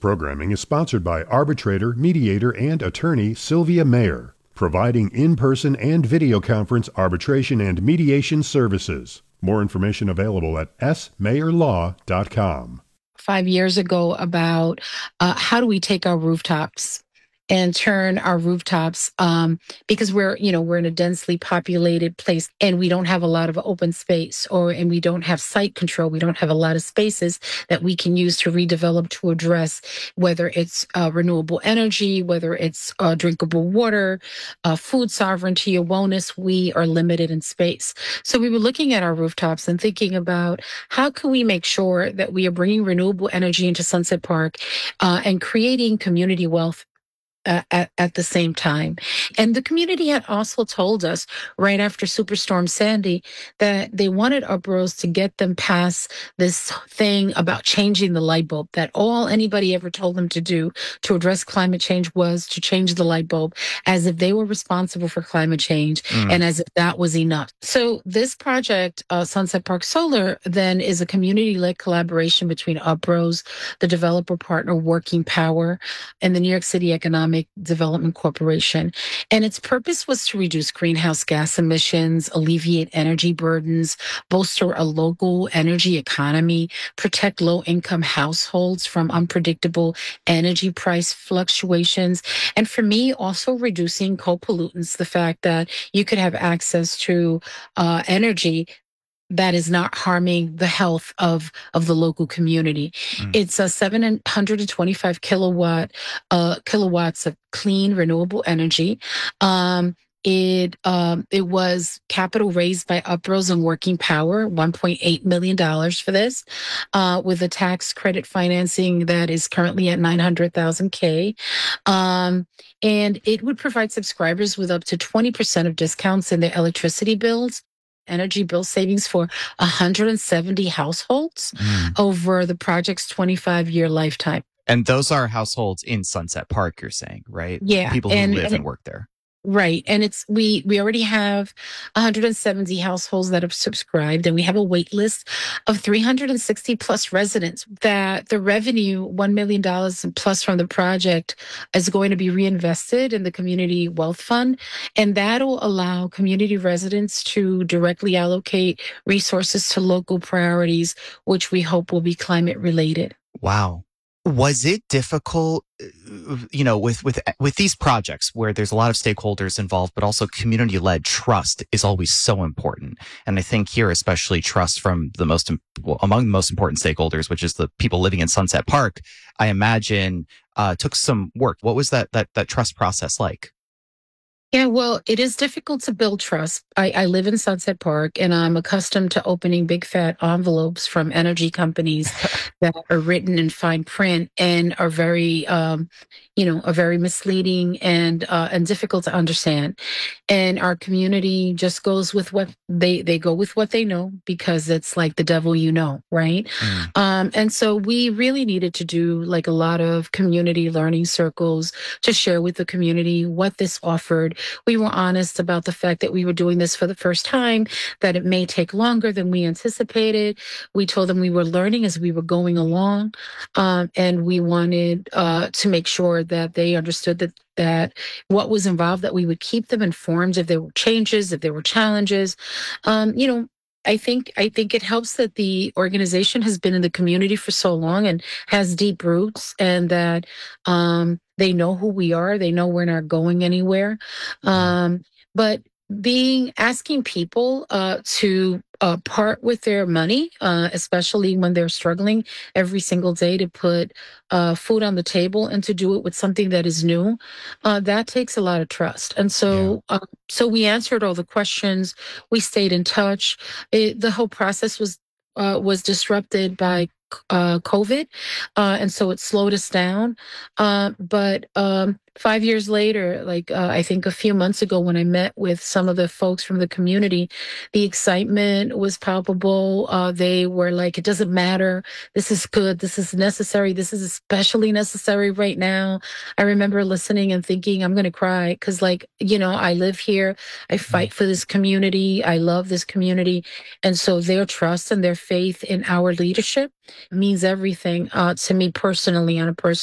programming is sponsored by arbitrator, mediator, and attorney Sylvia Mayer, providing in-person and video conference arbitration and mediation services. More information available at smayerlaw.com. 5 years ago about how do we take our rooftops and turn our rooftops, because we're in a densely populated place and we don't have a lot of open space, and we don't have site control. We don't have a lot of spaces that we can use to redevelop to address whether it's renewable energy, whether it's drinkable water, food sovereignty or wellness. We are limited in space. So we were looking at our rooftops and thinking about how can we make sure that we are bringing renewable energy into Sunset Park and creating community wealth at the same time. And the community had also told us right after Superstorm Sandy that they wanted Uprose to get them past this thing about changing the light bulb, that all anybody ever told them to do to address climate change was to change the light bulb, as if they were responsible for climate change and as if that was enough. So this project, Sunset Park Solar, then is a community-led collaboration between Uprose, the developer partner Working Power, and the New York City Economic Development Corporation. And its purpose was to reduce greenhouse gas emissions, alleviate energy burdens, bolster a local energy economy, protect low-income households from unpredictable energy price fluctuations, and for me, also reducing co-pollutants, the fact that you could have access to energy that is not harming the health of the local community. It's a 725 kilowatts of clean renewable energy. It was capital raised by Uprose and Working Power, $1.8 million for this, with a tax credit financing that is currently at $900,000. And it would provide subscribers with up to 20% of discounts in their electricity bills, energy bill savings for 170 households over the project's 25-year lifetime. And those are households in Sunset Park, you're saying, right? Yeah. People who live and work there. Right. And we already have 170 households that have subscribed, and we have a wait list of 360 plus residents. That the revenue, $1 million plus from the project, is going to be reinvested in the Community Wealth Fund. And that'll allow community residents to directly allocate resources to local priorities, which we hope will be climate related. Wow. Was it difficult, with these projects where there's a lot of stakeholders involved, but also community-led trust is always so important. And I think here, especially trust from among the most important stakeholders, which is the people living in Sunset Park, I imagine took some work. What was that trust process like? Yeah, well, it is difficult to build trust. I live in Sunset Park, and I'm accustomed to opening big fat envelopes from energy companies that are written in fine print and are very, are very misleading and difficult to understand. And our community just goes with what they go with what they know, because it's like the devil, right? And so we really needed to do like a lot of community learning circles to share with the community what this offered. We were honest about the fact that we were doing this for the first time, that it may take longer than we anticipated. We told them we were learning as we were going along, and we wanted to make sure that they understood that what was involved, that we would keep them informed if there were changes, if there were challenges. I think it helps that the organization has been in the community for so long and has deep roots, and that they know who we are. They know we're not going anywhere. But asking people to part with their money, especially when they're struggling every single day to put food on the table, and to do it with something that is new, that takes a lot of trust. And so, so we answered all the questions. We stayed in touch. The whole process was disrupted by COVID, and so it slowed us down. But 5 years later, I think a few months ago when I met with some of the folks from the community, the excitement was palpable. They were like, it doesn't matter. This is good. This is necessary. This is especially necessary right now. I remember listening and thinking, I'm going to cry because, I live here. I fight for this community. I love this community. And so their trust and their faith in our leadership means everything to me personally on a personal